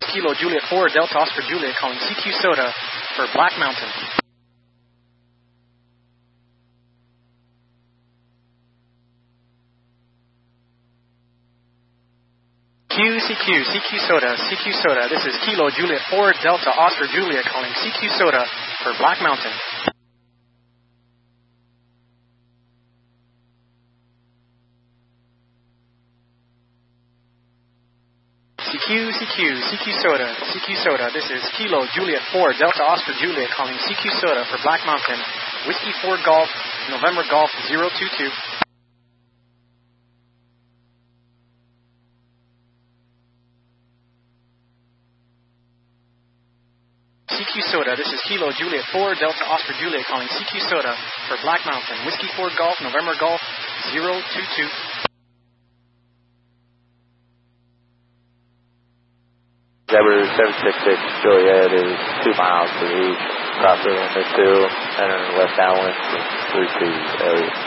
Kilo Juliet 4 Delta Oscar Juliet calling CQ Soda for Black Mountain. CQ Soda. This is Kilo Juliet 4 Delta Oscar Juliet calling CQ Soda for Black Mountain. CQ Soda. This is Kilo Juliet 4 Delta Oscar Juliet calling CQ Soda for Black Mountain. Whiskey 4 Golf, November Golf 022. CQ Soda. This is Kilo Juliet 4 Delta Oscar Juliet calling CQ Soda for Black Mountain. Whiskey 4 Golf, November Golf 022. Zebra 766 Juliet is 2 miles to the east, crossing into 2, entering west downwind from 32 area.